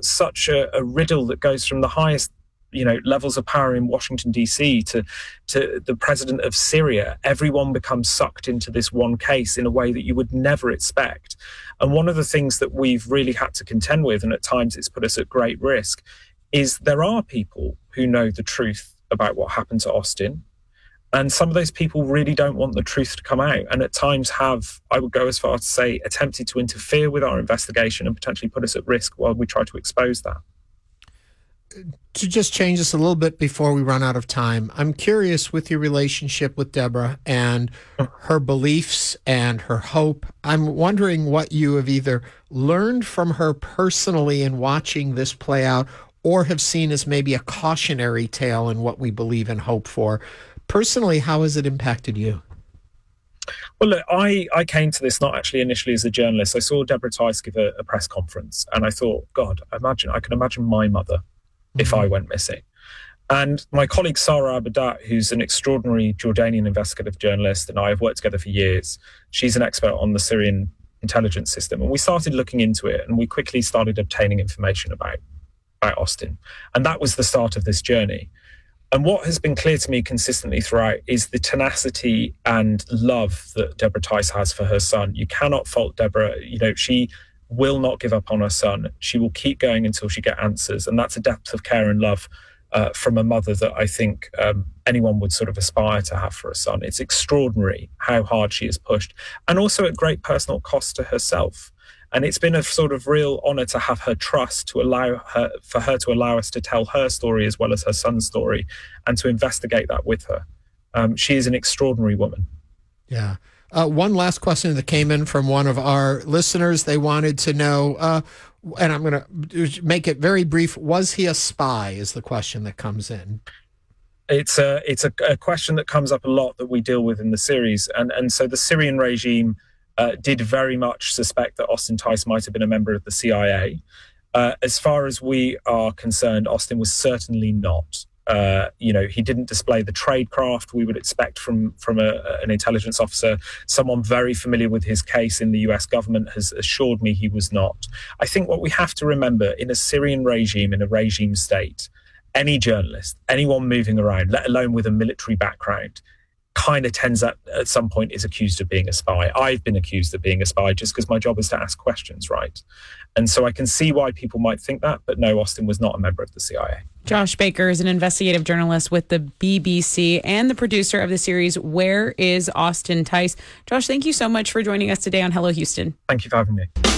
such a riddle that goes from the highest levels of power in Washington, D.C. to the president of Syria. Everyone becomes sucked into this one case in a way that you would never expect. And one of the things that we've really had to contend with, and at times it's put us at great risk, is there are people who know the truth about what happened to Austin. And some of those people really don't want the truth to come out, and at times have, I would go as far as to say, attempted to interfere with our investigation and potentially put us at risk while we try to expose that. To just change this a little bit before we run out of time, I'm curious with your relationship with Deborah and her beliefs and her hope. I'm wondering what you have either learned from her personally in watching this play out or have seen as maybe a cautionary tale in what we believe and hope for. Personally, how has it impacted you? Well, look, I came to this not actually initially as a journalist. I saw Deborah Tice give a press conference and I thought, God, I can imagine my mother if I went missing. And my colleague Sarah Abadat, who's an extraordinary Jordanian investigative journalist, and I have worked together for years. She's an expert on the Syrian intelligence system. And we started looking into it and we quickly started obtaining information about Austin. And that was the start of this journey. And what has been clear to me consistently throughout is the tenacity and love that Deborah Tice has for her son. You cannot fault Deborah. She will not give up on her son. She will keep going until she gets answers. And that's a depth of care and love from a mother that I think anyone would sort of aspire to have for a son. It's extraordinary how hard she has pushed, and also at great personal cost to herself. And it's been a sort of real honor to have her trust for her to allow us to tell her story as well as her son's story and to investigate that with her. She is an extraordinary woman. Yeah. One last question that came in from one of our listeners. They wanted to know, and I'm going to make it very brief, was he a spy is the question that comes in. It's a question that comes up a lot that we deal with in the series. And so the Syrian regime did very much suspect that Austin Tice might have been a member of the CIA. As far as we are concerned, Austin was certainly not. He didn't display the tradecraft we would expect from an intelligence officer. Someone very familiar with his case in the US government has assured me he was not. I think what we have to remember in a Syrian regime, in a regime state, any journalist, anyone moving around, let alone with a military background, kind of tends at some point is accused of being a spy. I've been accused of being a spy just because my job is to ask questions, right? And so I can see why people might think that, but no, Austin was not a member of the CIA. Josh Baker is an investigative journalist with the BBC and the producer of the series, Where is Austin Tice? Josh, thank you so much for joining us today on Hello Houston. Thank you for having me.